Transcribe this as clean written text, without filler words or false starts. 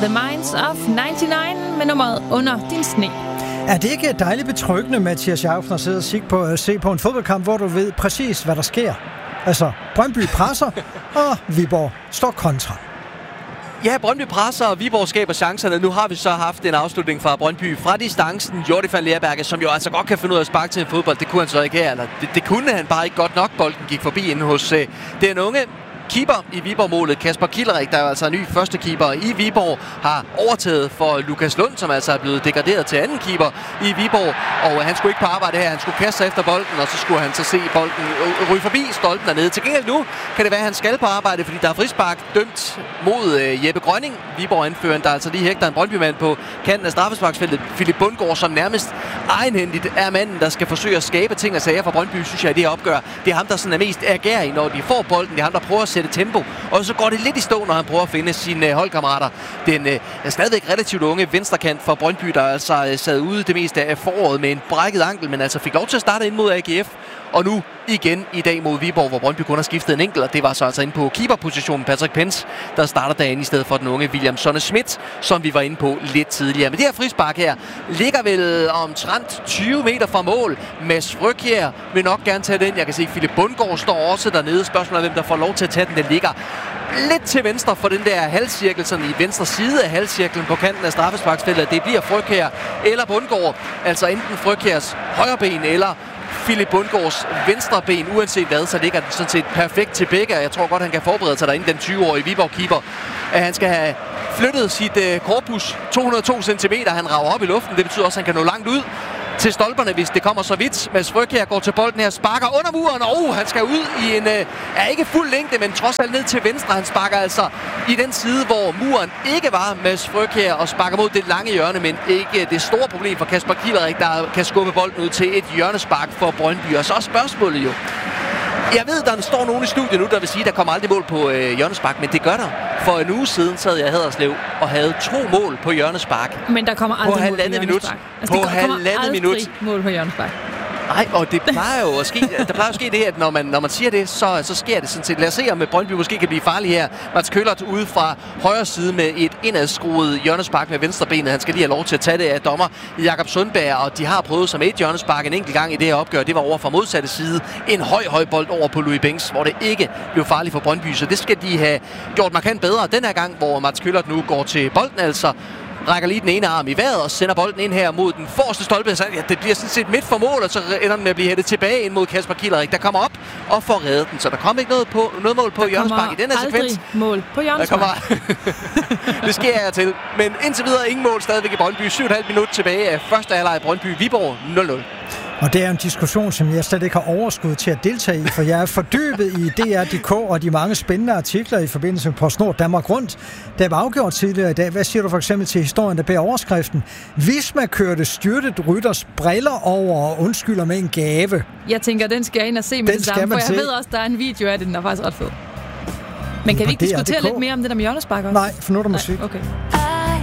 The Minds of 99 med nummeret Under din sne. Er det ikke dejligt betryggende, Mathias Jaufen, at sidde og se på en fodboldkamp, hvor du ved præcis, hvad der sker? Altså, Brøndby presser, og Viborg står kontra. Ja, Brøndby presser, og Viborg skaber chancerne. Nu har vi så haft en afslutning fra Brøndby fra distancen. Jordi van Leerberge, som jo altså godt kan finde ud af at sparke til en fodbold. Det kunne han så ikke her. Eller det kunne han bare ikke godt nok. Bolden gik forbi inde hos den unge keeper i Viborg-målet, Kasper Kilderik, der er altså en ny første keeper i Viborg, har overtaget for Lukas Lund, som altså er blevet degraderet til anden keeper i Viborg, og han skulle ikke på arbejde her, han skulle kaste sig efter bolden, og så skulle han så se bolden ryge forbi stolpen dernede. Til gengæld nu kan det være, at han skal på arbejde, fordi der er frispark dømt mod Jeppe Grønning, Viborg-anføreren, der altså lige hægter en Brøndby-mand på kanten af straffesparksfeltet. Philip Bundgaard, som nærmest egenhændigt er manden, der skal forsøge at skabe ting og sager for Brøndby, synes jeg, i det her opgør. Det er ham, der sådan er mest agerig, når de får bolden. Det er ham, der prøver at sætte tempo, og så går det lidt i stå, når han prøver at finde sine holdkammerater. Den er stadigvæk relativt unge venstrekant for Brøndby, der altså sad ude det meste af foråret med en brækket ankel, men altså fik lov til at starte ind mod AGF, og nu igen i dag mod Viborg, hvor Brøndby kun har skiftet en enkelt, og det var så altså inde på keeperpositionen Patrick Pence, der starter dagen i stedet for den unge William Sonne Schmidt, som vi var inde på lidt tidligere. Men det her frispark her ligger vel omtrent 20 meter fra mål. Mads Frøkjær vil nok gerne tage den. Jeg kan se, at Philip Bundgaard står også dernede. Spørgsmålet er, hvem der får lov til at tage den. Den ligger lidt til venstre for den der halvcirkel, sådan i venstre side af halvcirklen på kanten af straffesparksfeltet. Det bliver Frøkjær eller Bundgaard, altså enten Frøkjærs højre ben eller Philip Bundgaards venstre ben. Uanset hvad, så ligger den sådan set perfekt til begge. Jeg tror godt, han kan forberede sig derinde, den 20-årige Viborg-keeper. At han skal have flyttet sit korpus 202 cm. Han rager op i luften. Det betyder også, at han kan nå langt ud til stolperne, hvis det kommer så vidt. Mads Frøkjær går til bolden her, sparker under muren, og han skal ud i en, er ikke fuld længde, men trods alt ned til venstre. Han sparker altså i den side, hvor muren ikke var. Mads Frøkjær og sparker mod det lange hjørne, men ikke det store problem for Kasper Kilderik, der kan skubbe bolden ud til et hjørnespark for Brøndby. Og så er spørgsmålet jo, jeg ved, der står nogen i studiet nu, der vil sige, at der kommer aldrig mål på hjørnespark, men det gør der. For en uge siden sad jeg i Haderslev og havde 2 mål på hjørnespark. Men der kommer aldrig mål på hjørnespark. Altså, på halvandet minut. Mål på hjørnespark. Nej, og det plejer jo at ske. Der plejer at ske det, at når man siger det, så sker det sådan set. Lad os se, om Brøndby måske kan blive farlig her. Mats Køllert ude fra højre side med et indadskruet hjørnespark med venstre benet. Han skal lige have lov til at tage det af dommer Jakob Sundberg, og de har prøvet som et hjørnespark en enkelt gang i det her opgør. Det var over fra modsatte side. En høj bold over på Louis Bengs, hvor det ikke blev farligt for Brøndby. Så det skal de have gjort markant bedre den her gang, hvor Mats Køllert nu går til bolden, altså rækker lige den ene arm i vejret og sender bolden ind her mod den forreste stolpe. Så ja, det bliver sådan set midt for mål, og så ender den med at blive hættet tilbage ind mod Kasper Kilderik, der kommer op og får reddet den. Så der kommer ikke noget mål på hjørnespark i den her sekvens. Mål på hjørnespark. Det sker jeg til. Men indtil videre ingen mål stadigvæk i Brøndby. 7,5 minut tilbage af første halvleg Brøndby Viborg 0-0. Og det er en diskussion, som jeg slet ikke har overskud til at deltage i, for jeg er fordybet i DR.dk og de mange spændende artikler i forbindelse med PostNord Danmark Rundt. Der var afgjort tidligere i dag. Hvad siger du for eksempel til historien, der bærer overskriften? Visma kørte styrtet rytters briller over og undskylder med en gave. Jeg tænker, den skal jeg ind og se med det samme, for jeg ved også, der er en video af det, den er faktisk ret fed. Men kan vi ikke diskutere lidt mere om det der med hjørnespark også? Nej, for nu er der musik. Okay.